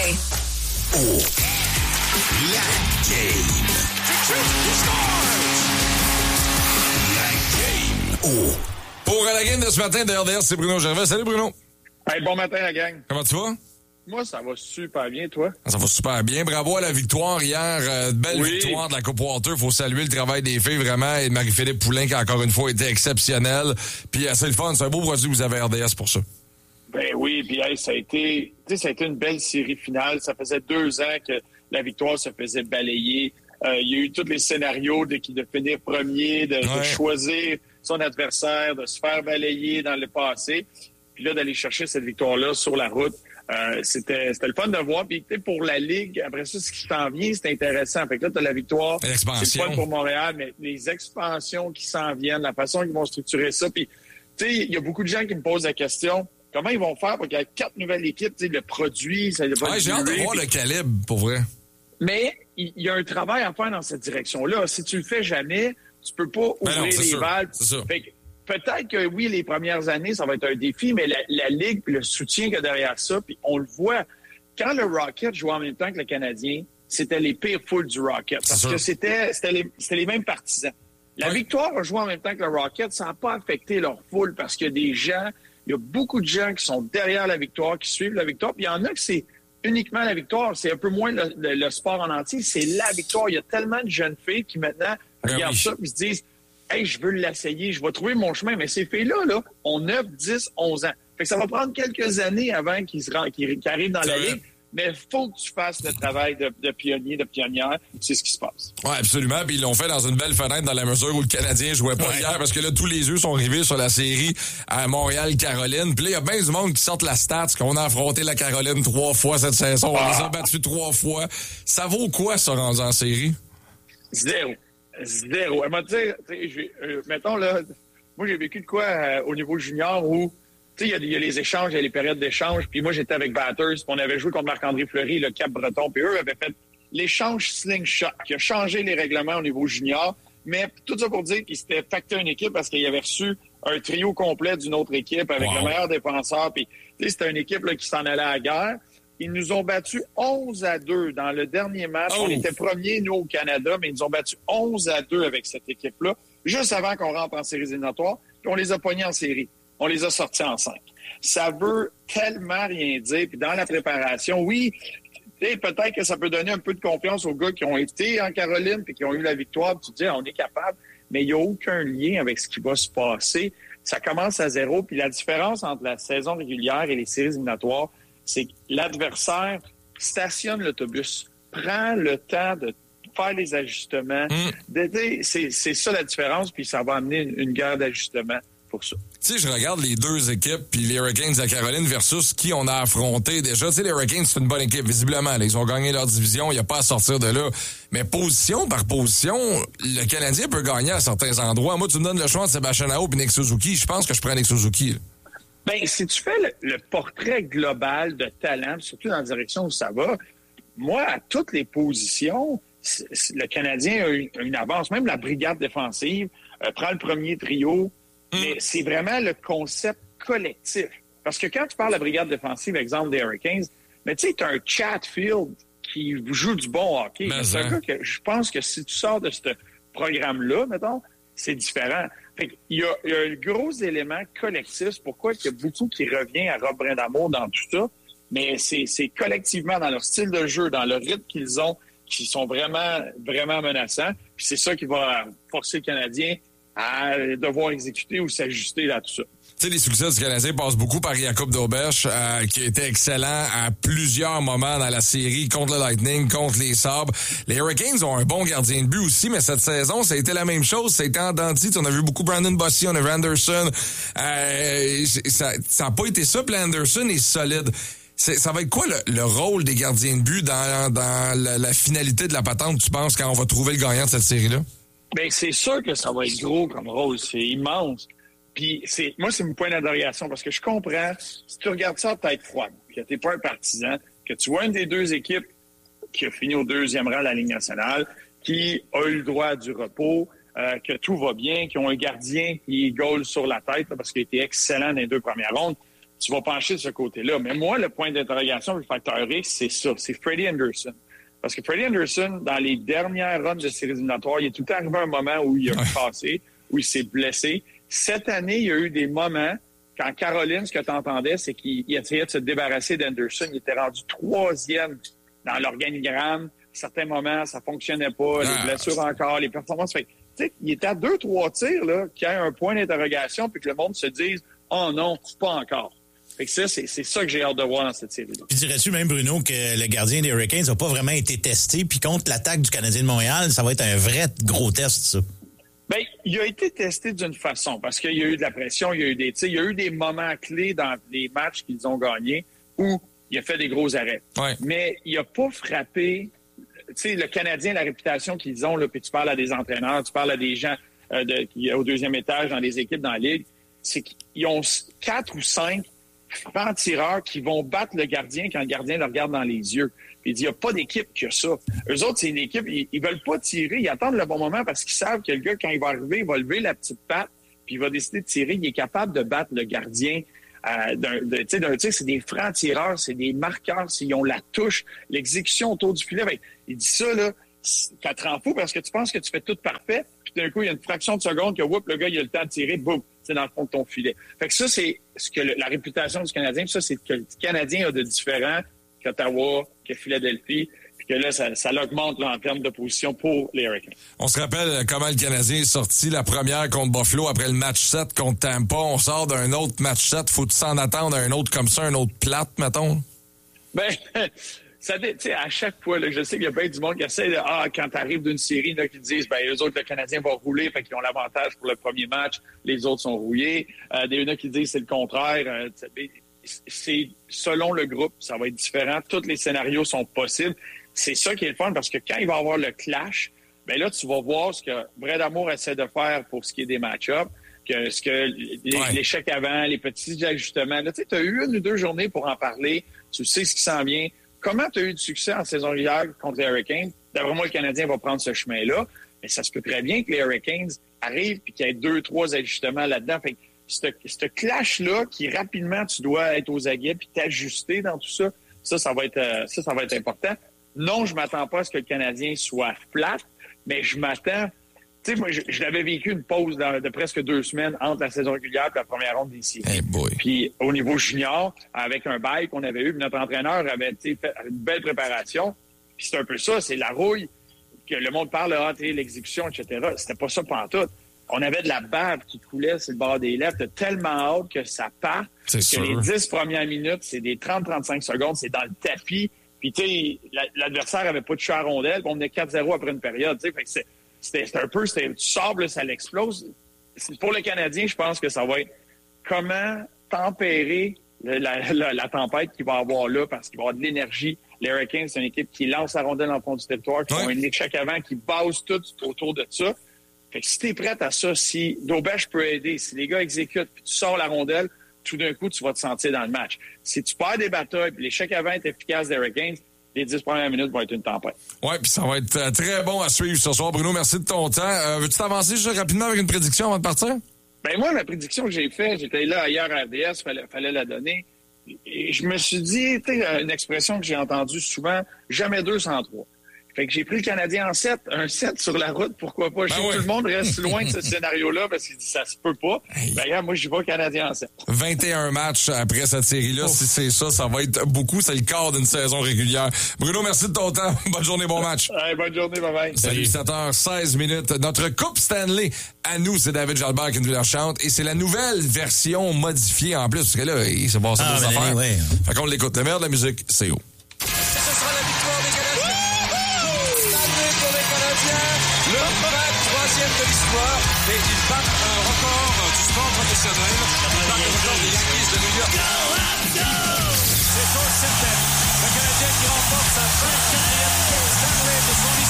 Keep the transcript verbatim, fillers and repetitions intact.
Martin. Oh, la game. La game. Oh. Pour la game de ce matin de R D S, c'est Bruno Gervais. Salut Bruno. Hey, bon matin la gang. Comment tu vas? Moi, ça va super bien, toi? Ça va super bien. Bravo à la victoire hier. Euh, belle oui. victoire de la Coupe Walter. Il faut saluer le travail des filles, vraiment. Et de Marie-Philippe Poulin, qui encore une fois été exceptionnelle. Puis c'est le fun. C'est un beau produit. Vous avez R D S pour ça. Ben oui. Puis hey, ça a été, tu sais, ça a été une belle série finale. Ça faisait deux ans que la victoire se faisait balayer. Euh, il y a eu tous les scénarios de, de finir premier, de, ouais. de choisir son adversaire, de se faire balayer dans le passé. Puis là, d'aller chercher cette victoire-là sur la route. Euh, c'était, c'était le fun de voir. Puis pour la Ligue, après ça, ce qui s'en vient, c'est intéressant. Fait que là, tu as la victoire. L'expansion. C'est le fun pour Montréal, mais les expansions qui s'en viennent, la façon qu'ils vont structurer ça. Puis, tu sais, il y a beaucoup de gens qui me posent la question, comment ils vont faire pour qu'il y ait quatre nouvelles équipes, tu sais, le produit, ça va ouais, j'ai hâte de voir puis... le calibre, pour vrai. Mais il y, y a un travail à faire dans cette direction-là. Si tu le fais jamais, tu peux pas ouvrir non, les sûr, valves. Fait que, peut-être que oui, les premières années, ça va être un défi, mais la, la Ligue, le soutien qu'il y a derrière ça, puis on le voit, quand le Rocket jouait en même temps que le Canadien, c'était les pires foules du Rocket, parce que c'était, c'était, les, c'était les mêmes partisans. La oui. victoire a joué en même temps que le Rocket, ça n'a pas affecté leur foule, parce qu'il y a des gens, il y a beaucoup de gens qui sont derrière la victoire, qui suivent la victoire, puis il y en a que c'est uniquement la victoire, c'est un peu moins le, le, le sport en entier, c'est la victoire. Il y a tellement de jeunes filles qui maintenant regardent oui. ça et se disent « Hey, je veux l'essayer, je vais trouver mon chemin. » Mais ces filles-là, là, ont neuf, dix, onze ans. Fait que ça va prendre quelques années avant qu'ils, se rend, qu'ils, qu'ils arrivent dans la Ligue. Mais il faut que tu fasses le travail de, de pionnier, de pionnière. C'est ce qui se passe. Oui, absolument. Puis ils l'ont fait dans une belle fenêtre dans la mesure où le Canadien jouait pas ouais. hier. Parce que là, tous les yeux sont rivés sur la série à Montréal-Caroline. Puis là, il y a bien du monde qui sortent la stats qu'on a affronté la Caroline trois fois cette saison. Ah. On les a battus trois fois. Ça vaut quoi, ça, rendu en série? Zéro. Zéro. Elle m'a dit, euh, mettons, là, moi, j'ai vécu de quoi euh, au niveau junior où, tu sais, il y, y a les échanges, il y a les périodes d'échange, puis moi, j'étais avec Batters, puis on avait joué contre Marc-André Fleury, le Cap-Breton, puis eux avaient fait l'échange slingshot, qui a changé les règlements au niveau junior, mais tout ça pour dire qu'ils s'étaient facté une équipe parce qu'ils avaient reçu un trio complet d'une autre équipe avec wow. le meilleur défenseur, puis, tu sais, c'était une équipe là, qui s'en allait à la guerre. Ils nous ont battus onze à deux dans le dernier match. Oh. On était premiers, nous, au Canada, mais ils nous ont battus onze à deux avec cette équipe-là, juste avant qu'on rentre en séries éliminatoires, puis on les a pognés en série. On les a sortis en cinq. Ça veut tellement rien dire. Puis dans la préparation, oui, peut-être que ça peut donner un peu de confiance aux gars qui ont été en Caroline puis qui ont eu la victoire. Puis tu dis, on est capable, mais il n'y a aucun lien avec ce qui va se passer. Ça commence à zéro. Puis la différence entre la saison régulière et les séries éliminatoires, c'est que l'adversaire stationne l'autobus, prend le temps de faire les ajustements. Mm. C'est, c'est ça la différence, puis ça va amener une, une guerre d'ajustement pour ça. Tu sais, je regarde les deux équipes, puis les Hurricanes de Caroline versus qui on a affronté déjà. Tu sais, les Hurricanes, c'est une bonne équipe, visiblement. Là, ils ont gagné leur division, il n'y a pas à sortir de là. Mais position par position, le Canadien peut gagner à certains endroits. Moi, tu me donnes le choix entre Sébastien Aho et Nick Suzuki. Je pense que je prends Nick Suzuki. Là. Ben, si tu fais le, le portrait global de talent, surtout dans la direction où ça va, moi, à toutes les positions, le Canadien a une, une avance. Même la brigade défensive euh, prend le premier trio. Mm. Mais c'est vraiment le concept collectif. Parce que quand tu parles de la brigade défensive, exemple des Hurricanes, mais tu sais, tu as un Chatfield qui joue du bon hockey. Mais c'est un gars que je pense que si tu sors de ce programme-là, mettons, c'est différent. Fait il, y a, il y a un gros élément collectif. C'est pourquoi il y a beaucoup qui revient à Rob Brindamour dans tout ça. Mais c'est, c'est collectivement dans leur style de jeu, dans le rythme qu'ils ont, qui sont vraiment, vraiment menaçants. Puis c'est ça qui va forcer le Canadien à devoir exécuter ou s'ajuster à tout ça. Tu sais, les succès du Canadien passent beaucoup par Jakub Dobeš, euh, qui était excellent à plusieurs moments dans la série contre le Lightning, contre les Sabres. Les Hurricanes ont un bon gardien de but aussi, mais cette saison, ça a été la même chose. Ça a été en dents de scie. On a vu beaucoup Brandon Bossy, on a vu Anderson. Euh, ça n'a pas été ça, puis Anderson est solide. C'est, ça va être quoi le, le rôle des gardiens de but dans, dans la, la finalité de la patente, tu penses, quand on va trouver le gagnant de cette série-là? Bien, c'est sûr que ça va être gros comme rôle. C'est immense. Puis, c'est, moi, c'est mon point d'adoration parce que je comprends, si tu regardes ça à tête froide, que tu n'es pas un partisan, que tu vois une des deux équipes qui a fini au deuxième rang de la Ligue nationale, qui a eu le droit à du repos, euh, que tout va bien, qui ont un gardien qui est goal sur la tête là, parce qu'il a été excellent dans les deux premières rondes, tu vas pencher de ce côté-là. Mais moi, le point d'interrogation, le facteur X, c'est ça, c'est Freddie Anderson. Parce que Freddie Anderson, dans les dernières runs de séries éliminatoires, il est tout le temps arrivé un moment où il a passé, où il s'est blessé. Cette année, il y a eu des moments, quand Caroline, ce que tu entendais, c'est qu'il essayait de se débarrasser d'Anderson. Il était rendu troisième dans l'organigramme. À certains moments, ça fonctionnait pas. Les blessures encore, les performances. Fait, tu sais, il était à deux, trois tirs, là, qu'il y ait un point d'interrogation puis que le monde se dise « Oh non, pas encore ». Fait que ça, c'est, c'est ça que j'ai hâte de voir dans cette série-là. Puis dirais-tu même, Bruno, que le gardien des Hurricanes n'a pas vraiment été testé, puis contre l'attaque du Canadien de Montréal, ça va être un vrai gros test, ça? Bien, il a été testé d'une façon, parce qu'il y a eu de la pression, il y a eu des tirs, il y a eu des moments clés dans les matchs qu'ils ont gagnés où il a fait des gros arrêts. Ouais. Mais il n'a pas frappé. Tu sais, le Canadien, la réputation qu'ils ont, là, puis tu parles à des entraîneurs, tu parles à des gens euh, de, qui au deuxième étage dans les équipes dans la Ligue, c'est qu'ils ont quatre ou cinq francs tireurs qui vont battre le gardien quand le gardien le regarde dans les yeux. Puis il dit, il n'y a pas d'équipe qui a ça. Eux autres, c'est une équipe, ils, ils veulent pas tirer, ils attendent le bon moment parce qu'ils savent que le gars, quand il va arriver, il va lever la petite patte, puis il va décider de tirer. Il est capable de battre le gardien euh, d'un, de, tu sais, d'un tir. C'est des francs tireurs, c'est des marqueurs, ils ont la touche, l'exécution autour du filet. Ben, il dit ça, là, ça te rend fou parce que tu penses que tu fais tout parfait, puis d'un coup, il y a une fraction de seconde que, whoop, le gars, il a le temps de tirer, boum, c'est dans le fond de ton filet. Fait que ça, c'est ce que le, la réputation du Canadien, puis ça, c'est que le Canadien a de différent qu'Ottawa, que Philadelphie, puis que là, ça, ça l'augmente là, en termes de position pour les Hurricanes. On se rappelle comment le Canadien est sorti la première contre Buffalo après le match sept contre Tampa. On sort d'un autre match sept. Faut-tu s'en attendre à un autre comme ça, un autre plate, mettons? Ben, ça, tu sais, à chaque fois, là, je sais qu'il y a bien du monde qui essaie de, ah, quand t'arrives d'une série, là, qui disent, ben, eux autres, le Canadien va rouler, fait qu'ils ont l'avantage pour le premier match, les autres sont rouillés. Euh, des gens qui disent c'est le contraire. Euh, c'est selon le groupe, ça va être différent. Tous les scénarios sont possibles. C'est ça qui est le fun parce que quand il va y avoir le clash, ben là, tu vas voir ce que Brad Amour essaie de faire pour ce qui est des match-ups, que ce que les, ouais. l'échec avant, les petits ajustements. Là, tu sais, tu as eu une ou deux journées pour en parler. Tu sais ce qui s'en vient. Comment tu as eu du succès en saison régulière contre les Hurricanes? D'après moi, le Canadien va prendre ce chemin-là. Mais ça se peut très bien que les Hurricanes arrivent et qu'il y ait deux, trois ajustements là-dedans. Fait que ce clash-là, qui rapidement, tu dois être aux aguets puis t'ajuster dans tout ça, ça, ça va être, euh, ça, ça va être important. Non, je m'attends pas à ce que le Canadien soit plate, mais je m'attends... Tu sais, moi, je, je l'avais vécu une pause de, de presque deux semaines entre la saison régulière et la première ronde des séries. Hey boy. Puis au niveau junior, avec un bail qu'on avait eu, notre entraîneur avait fait une belle préparation. Puis c'est un peu ça, c'est la rouille, que le monde parle, ah, l'exécution, et cetera. C'était pas ça pantoute. On avait de la bave qui coulait sur le bord des lèvres. T'as tellement hâte que ça parte. C'est que sûr. Les dix premières minutes, c'est des trente à trente-cinq secondes, c'est dans le tapis. Puis, tu sais, l'adversaire avait pas de chat à rondelle, puis on menait quatre zéro après une période. Tu sais, fait que c'est, c'était, c'était un peu, c'était, tu sors, là, ça l'explose. Pour le Canadien, je pense que ça va être comment tempérer la, la, la, la tempête qu'il va y avoir là, parce qu'il va y avoir de l'énergie. Les Hurricanes, c'est une équipe qui lance la rondelle en fond du territoire, qui ouais. ont un échec avant, qui base tout autour de ça. Fait que si t'es prête à ça, si Daubèche peut aider, si les gars exécutent, puis tu sors la rondelle, tout d'un coup, tu vas te sentir dans le match. Si tu perds des batailles, puis l'échec avant est efficace des Hurricanes, les dix premières minutes vont être une tempête. Oui, puis ça va être euh, très bon à suivre ce soir. Bruno, merci de ton temps. Euh, veux-tu t'avancer juste rapidement avec une prédiction avant de partir? Ben moi, la prédiction que j'ai faite, j'étais là ailleurs à R D S, fallait, fallait la donner. Et je me suis dit, tu sais, une expression que j'ai entendue souvent, jamais deux sans trois. Fait que j'ai pris le Canadien en sept, un sept sur la route, pourquoi pas. Je Ben sais que oui. tout le monde reste loin de ce scénario-là parce qu'il dit ça se peut pas. Hey. Ben regarde, moi, j'y vais Canadien en sept. vingt et un matchs après cette série-là. Oh. Si c'est ça, ça va être beaucoup. C'est le quart d'une saison régulière. Bruno, merci de ton temps. Bonne journée, bon match. Hey, bonne journée, bye-bye. Salut, sept heures seize minutes. Notre Coupe Stanley, à nous, c'est David Jalbert qui nous la chante. Et c'est la nouvelle version modifiée en plus, parce que là, il s'est passé Ah, des ben, affaires. ouais. Fait qu'on l'écoute. Le meilleur de la musique, c'est où? Ce sera la victoire des Canadiens. Stanley pour les Canadiens, le vingt-troisième de l'histoire. Et ils battent un record du sport professionnel. Ils battent le record des Yankees de New York. C'est chose certaine. Le Canadien qui remporte sa vingt-quatrième Coupe Stanley de son histoire.